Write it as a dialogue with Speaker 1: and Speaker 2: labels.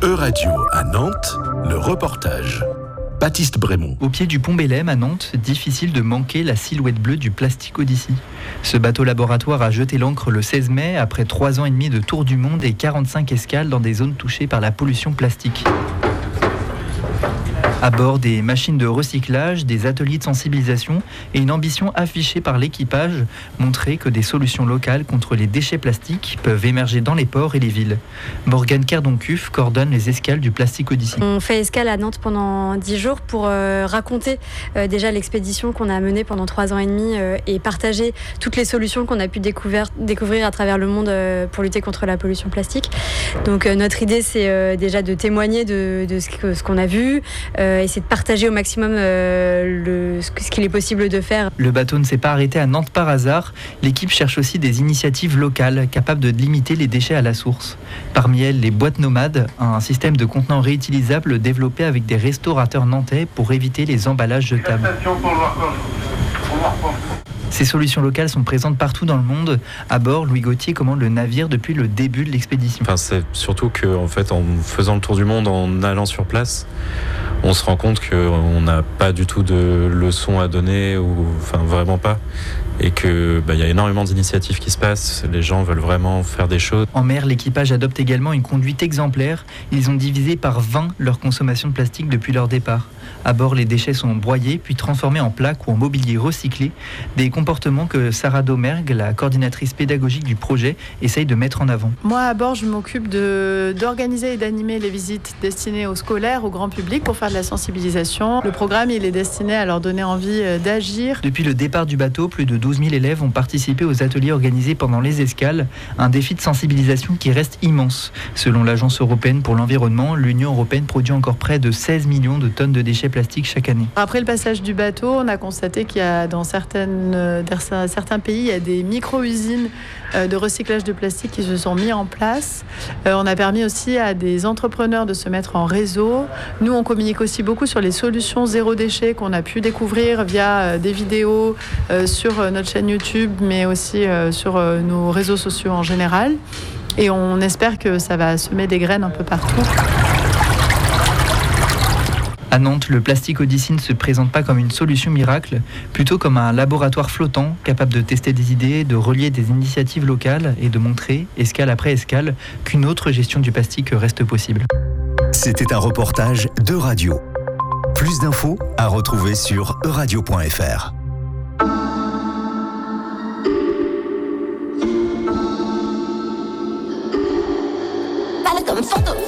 Speaker 1: E-Radio à Nantes, le reportage. Baptiste Brémond.
Speaker 2: Au pied du pont Bélem à Nantes, difficile de manquer la silhouette bleue du Plastic Odyssey. Ce bateau laboratoire a jeté l'ancre le 16 mai après 3 ans et demi de tour du monde et 45 escales dans des zones touchées par la pollution plastique. À bord, des machines de recyclage, des ateliers de sensibilisation et une ambition affichée par l'équipage, montrer que des solutions locales contre les déchets plastiques peuvent émerger dans les ports et les villes. Morgane Kerdoncuf coordonne les escales du Plastic Odyssey.
Speaker 3: On fait escale à Nantes pendant 10 jours pour raconter déjà l'expédition qu'on a menée pendant 3 ans et demi et partager toutes les solutions qu'on a pu découvrir à travers le monde pour lutter contre la pollution plastique. Donc notre idée, c'est déjà de témoigner de ce qu'on a vu, et c'est de partager au maximum ce qu'il est possible de faire.
Speaker 2: Le bateau ne s'est pas arrêté à Nantes par hasard. L'équipe cherche aussi des initiatives locales capables de limiter les déchets à la source. Parmi elles, les boîtes nomades, un système de contenants réutilisables développé avec des restaurateurs nantais pour éviter les emballages jetables. Ces solutions locales sont présentes partout dans le monde. À bord, Louis Gauthier commande le navire depuis le début de l'expédition.
Speaker 4: C'est surtout qu'en fait, en faisant le tour du monde, en allant sur place, on se rend compte qu'on n'a pas du tout de leçons à donner, vraiment pas. Et qu'il y a énormément d'initiatives qui se passent, les gens veulent vraiment faire des choses.
Speaker 2: En mer, l'équipage adopte également une conduite exemplaire. Ils ont divisé par 20 leur consommation de plastique depuis leur départ. À bord, les déchets sont broyés puis transformés en plaques ou en mobilier recyclé. Des comportements que Sarah Domergue, la coordinatrice pédagogique du projet, essaye de mettre en avant.
Speaker 5: Moi, à bord, je m'occupe d'organiser et d'animer les visites destinées aux scolaires, au grand public, pour faire de la sensibilisation. Le programme, il est destiné à leur donner envie d'agir.
Speaker 2: Depuis le départ du bateau, plus de 12 000 élèves ont participé aux ateliers organisés pendant les escales. Un défi de sensibilisation qui reste immense. Selon l'Agence européenne pour l'environnement, l'Union européenne produit encore près de 16 millions de tonnes de déchets plastiques chaque année.
Speaker 5: Après le passage du bateau, on a constaté qu'il y a dans certains pays, il y a des micro-usines de recyclage de plastique qui se sont mis en place. On a permis aussi à des entrepreneurs de se mettre en réseau. Nous, on communique aussi beaucoup sur les solutions zéro déchet qu'on a pu découvrir via des vidéos sur notre chaîne YouTube, mais aussi sur nos réseaux sociaux en général. Et on espère que ça va semer des graines un peu partout.
Speaker 2: À Nantes, le Plastic Odyssey ne se présente pas comme une solution miracle, plutôt comme un laboratoire flottant, capable de tester des idées, de relier des initiatives locales et de montrer, escale après escale, qu'une autre gestion du plastique reste possible.
Speaker 1: C'était un reportage d'E-Radio. Plus d'infos à retrouver sur euradio.fr.